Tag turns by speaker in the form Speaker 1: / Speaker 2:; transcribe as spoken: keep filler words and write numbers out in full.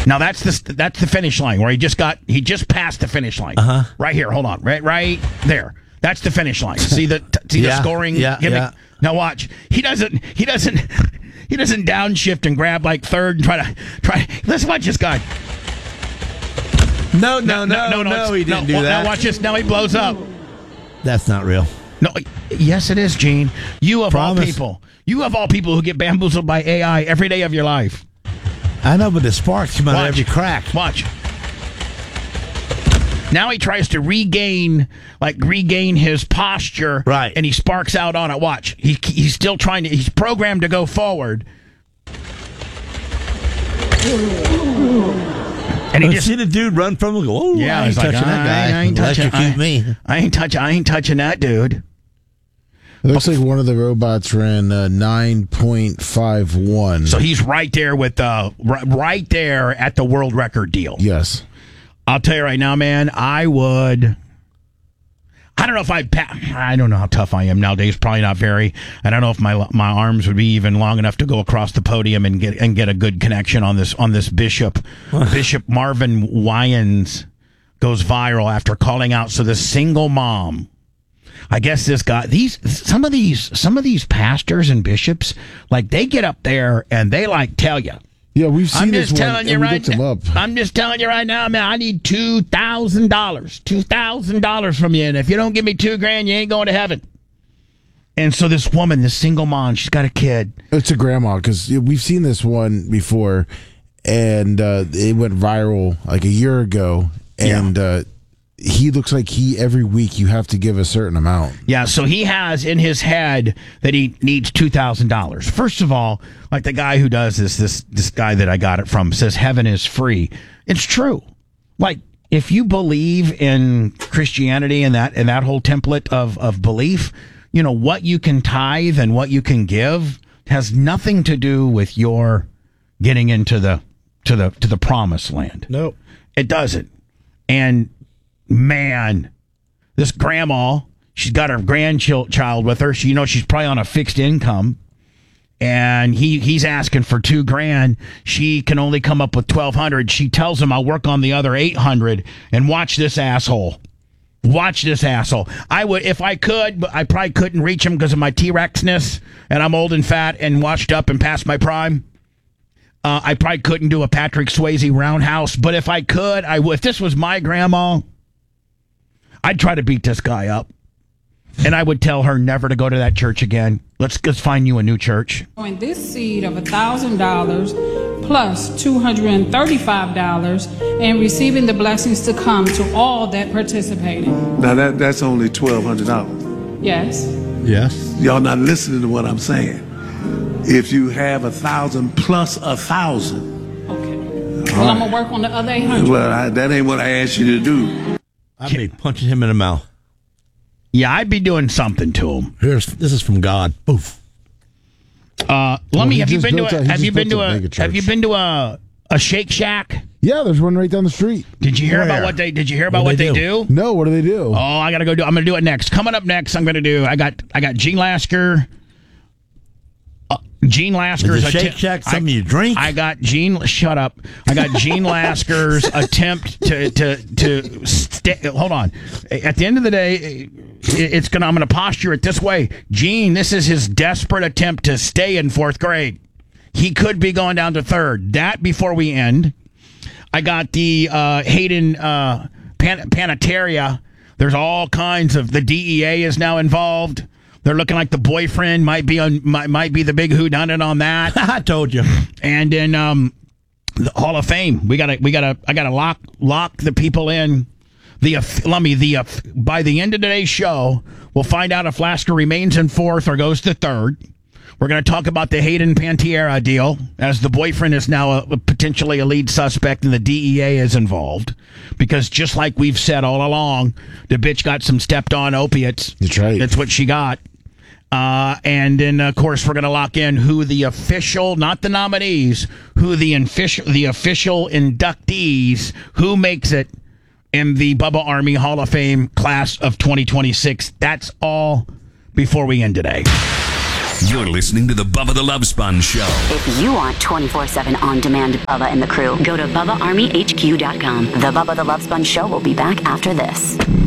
Speaker 1: Now that's the that's the finish line where he just got he just passed the finish line.
Speaker 2: Uh-huh.
Speaker 1: Right here. Hold on. Right right there. That's the finish line. See the see
Speaker 2: yeah,
Speaker 1: the scoring
Speaker 2: yeah,
Speaker 1: gimmick?
Speaker 2: Yeah.
Speaker 1: Now watch. He doesn't he doesn't he doesn't downshift and grab like third and try to try let's watch this guy.
Speaker 2: No, no, no, no, no, no he didn't
Speaker 1: no,
Speaker 2: do
Speaker 1: well,
Speaker 2: that.
Speaker 1: Now watch this. Now he blows up.
Speaker 2: That's not real.
Speaker 1: No, yes it is, Gene. You of
Speaker 2: Promise.
Speaker 1: all people. You of all people who get bamboozled by A I every day of your life.
Speaker 2: I know, but the sparks come out
Speaker 1: Watch.
Speaker 2: of every crack.
Speaker 1: Watch. Now he tries to regain, like regain his posture,
Speaker 2: right?
Speaker 1: And he sparks out on it. Watch. He he's still trying to. He's programmed to go forward. And he just
Speaker 2: see the dude run from him. And go, oh,
Speaker 1: yeah,
Speaker 2: I ain't
Speaker 1: he's like,
Speaker 2: touching that guy.
Speaker 1: I ain't touching
Speaker 2: Electrocute
Speaker 1: I,
Speaker 2: me.
Speaker 1: I ain't touching. I ain't touching that dude.
Speaker 3: It looks like one of the robots ran uh, nine point five one.
Speaker 1: So he's right there with uh, r- right there at the world record deal.
Speaker 3: Yes.
Speaker 1: I'll tell you right now, man, I would. I don't know if I'd. Pa- I don't know how tough I am nowadays. Probably not very. I don't know if my my arms would be even long enough to go across the podium and get and get a good connection on this on this Bishop. Bishop Marvin Wyans goes viral after calling out. So this single mom. I guess this guy, these some of these some of these pastors and bishops, like they get up there and they like tell you.
Speaker 3: Yeah, we've seen
Speaker 1: I'm
Speaker 3: this
Speaker 1: just
Speaker 3: one,
Speaker 1: telling you
Speaker 3: and we
Speaker 1: right
Speaker 3: looked him
Speaker 1: now.
Speaker 3: up.
Speaker 1: I'm just telling you right now, man. I need two thousand dollars, two thousand dollars from you, and if you don't give me two grand, you ain't going to heaven. And so this woman, this single mom, she's got a kid.
Speaker 3: It's a grandma because we've seen this one before, and uh, it went viral like a year ago, and. Yeah. Uh, He looks like he, every week, you have to give a certain amount.
Speaker 1: Yeah, so he has in his head that he needs two thousand dollars. First of all, like the guy who does this, this this guy that I got it from says heaven is free. It's true. Like, if you believe in Christianity and that and that whole template of, of belief, you know, what you can tithe and what you can give has nothing to do with your getting into the to the to the promised land.
Speaker 2: Nope.
Speaker 1: It doesn't. And man, this grandma, she's got her grandchild with her. She, you know, she's probably on a fixed income, and he he's asking for two grand. She can only come up with twelve hundred. She tells him, "I'll work on the other eight hundred." And watch this asshole. Watch this asshole. I would, if I could, but I probably couldn't reach him because of my T-Rexness, and I'm old and fat and washed up and past my prime. Uh, I probably couldn't do a Patrick Swayze roundhouse, but if I could, I would. If this was my grandma, I'd try to beat this guy up, and I would tell her never to go to that church again. Let's just find you a new church.
Speaker 4: On this seed of one thousand dollars plus two hundred thirty-five dollars and receiving the blessings to come to all that participated.
Speaker 5: Now that that's only twelve hundred dollars.
Speaker 4: Yes.
Speaker 2: Yes.
Speaker 5: Y'all not listening to what I'm saying. If you have a thousand plus a thousand.
Speaker 4: Okay. Well, I'm going to work on the other eight hundred.
Speaker 5: Well, I, that ain't what I asked you to do.
Speaker 2: I'd be punching him in the mouth.
Speaker 1: Yeah, I'd be doing something to him.
Speaker 2: Here's this is from God. Poof.
Speaker 1: Uh, let
Speaker 3: Well,
Speaker 1: me.
Speaker 3: he
Speaker 1: Have you
Speaker 3: just
Speaker 1: been to
Speaker 3: built
Speaker 1: a?
Speaker 3: a- he
Speaker 1: Have you
Speaker 3: just
Speaker 1: been to
Speaker 3: built a
Speaker 1: a?
Speaker 3: mega
Speaker 1: Have you
Speaker 3: church.
Speaker 1: been to a a Shake Shack?
Speaker 3: Yeah, there's one right down the street.
Speaker 1: Did you hear
Speaker 2: Where?
Speaker 1: about what they? Did you hear about
Speaker 2: What
Speaker 1: what,
Speaker 2: do
Speaker 1: they
Speaker 2: they
Speaker 1: do?
Speaker 3: No, what do they do?
Speaker 1: Oh, I gotta go do. I'm gonna do it next. Coming up next, I'm gonna do. I got. I got Gene Lasker. Uh, Gene Lasker's
Speaker 2: Is the Shake
Speaker 1: attempt-
Speaker 2: Shack
Speaker 1: I-
Speaker 2: something you drink?
Speaker 1: I got Gene. Shut up. I got Gene Lasker's attempt to to to. Stay, hold on. At the end of the day, it, it's gonna. I'm gonna posture it this way. Gene, this is his desperate attempt to stay in fourth grade. He could be going down to third. That before we end. I got the uh, Hayden uh, Pan- Panetteria. There's all kinds of. The D E A is now involved. They're looking like the boyfriend might be on might, might be the big whodunit on that.
Speaker 2: I told you.
Speaker 1: And then um, the Hall of Fame. We gotta we gotta I gotta lock lock the people in. The let me the uh, by the end of today's show, we'll find out if Lasker remains in fourth or goes to third. We're going to talk about the Hayden Panettiere deal, as the boyfriend is now a, potentially a lead suspect and the D E A is involved. Because just like we've said all along, the bitch got some stepped-on opiates.
Speaker 3: That's right.
Speaker 1: That's what she got. Uh, and then, of course, we're going to lock in who the official, not the nominees, who the official, the official inductees, who makes it in the Bubba Army Hall of Fame class of twenty twenty-six. That's all before we end today.
Speaker 6: You're listening to the Bubba the Love Sponge Show.
Speaker 7: If you want twenty-four seven on-demand Bubba and the crew, go to Bubba Army H Q dot com. The Bubba the Love Sponge Show will be back after this.